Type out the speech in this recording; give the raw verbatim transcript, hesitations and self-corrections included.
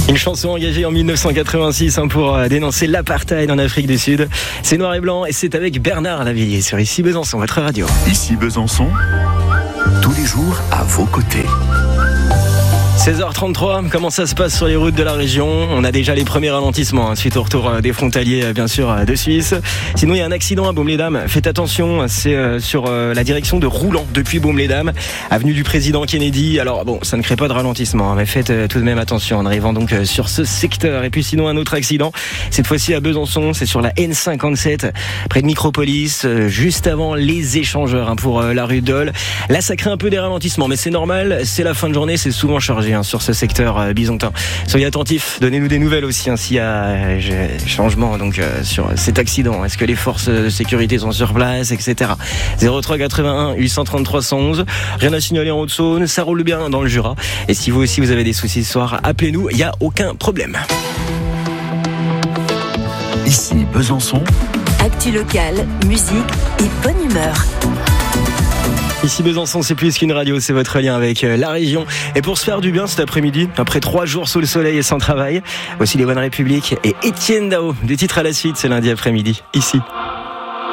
Une chanson engagée en dix-neuf cent quatre-vingt-six hein, pour euh, dénoncer l'apartheid en Afrique du Sud. C'est noir et blanc et c'est avec Bernard Lavilliers sur Ici Besançon, votre radio. Ici Besançon, tous les jours à vos côtés. seize heures trente-trois, comment ça se passe sur les routes de la région? On a déjà les premiers ralentissements hein, suite au retour des frontaliers bien sûr de Suisse. Sinon il y a un accident à Baume-les-Dames, faites attention, c'est euh, sur euh, la direction de Roulant depuis Baume-les-Dames, avenue du président Kennedy. Alors bon, ça ne crée pas de ralentissement hein, mais faites euh, tout de même attention en arrivant donc euh, sur ce secteur. Et puis sinon un autre accident, cette fois-ci à Besançon, c'est sur la N cinquante-sept près de Micropolis, euh, juste avant les échangeurs hein, pour euh, la rue Dole. Là ça crée un peu des ralentissements mais c'est normal, c'est la fin de journée, c'est souvent chargé sur ce secteur euh, bisontin. Soyez attentifs, donnez-nous des nouvelles aussi hein, s'il y a euh, changement donc euh, sur cet accident. Est-ce que les forces de sécurité sont sur place, et cetera. zéro trois quatre-vingt-un huit cent trente-trois cent onze. Rien à signaler en Haute-Saône, ça roule bien dans le Jura. Et si vous aussi vous avez des soucis ce soir, appelez-nous, il n'y a aucun problème. Ici Besançon. Actu locale, musique et bonne humeur. Ici Besançon, c'est plus qu'une radio, c'est votre lien avec la région. Et pour se faire du bien cet après-midi, après trois jours sous le soleil et sans travail, voici les One République et Étienne Dao. Des titres à la suite, c'est lundi après-midi, ici.